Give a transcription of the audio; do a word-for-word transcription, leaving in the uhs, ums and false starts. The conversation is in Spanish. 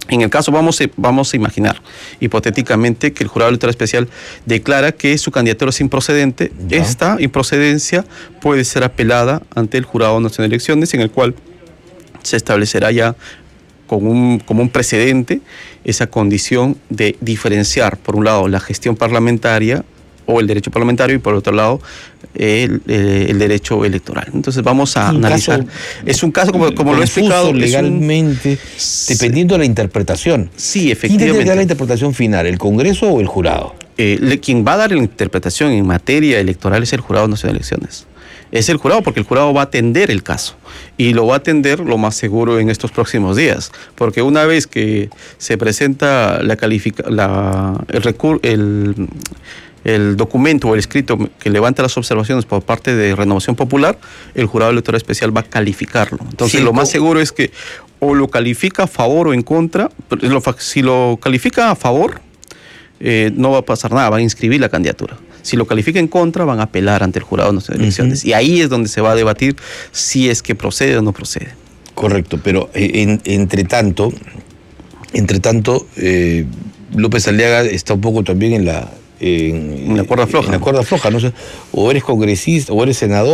En el caso, vamos a, vamos a imaginar, hipotéticamente, que el jurado electoral especial declara que su candidatura es improcedente. Ya. Esta improcedencia puede ser apelada ante el Jurado Nacional de Elecciones, en el cual se establecerá ya como un, como un precedente esa condición de diferenciar, por un lado, la gestión parlamentaria o el derecho parlamentario y por otro lado el, el, el derecho electoral. Entonces vamos a un analizar. Caso, es un caso, como, como lo he explicado, legalmente, un, dependiendo de la interpretación. Sí, efectivamente. ¿Quién debe dar la interpretación final, el Congreso o el jurado? Eh, le, quien va a dar la interpretación en materia electoral es el Jurado Nacional de Elecciones. Es el jurado, porque el jurado va a atender el caso y lo va a atender lo más seguro en estos próximos días, porque una vez que se presenta la califica, la, el, recur, el, el documento o el escrito que levanta las observaciones por parte de Renovación Popular, el Jurado Electoral Especial va a calificarlo. Entonces, sí, lo más seguro es que o lo califica a favor o en contra. Si lo califica a favor, eh, no va a pasar nada, va a inscribir la candidatura. Si lo califica en contra, van a apelar ante el Jurado Nacional de Elecciones. Uh-huh. Y ahí es donde se va a debatir si es que procede o no procede. Correcto, pero en, entre tanto, entre tanto eh, López Aliaga está un poco también en la... En, en la cuerda floja. En la cuerda floja, no sé, o eres congresista o eres senador.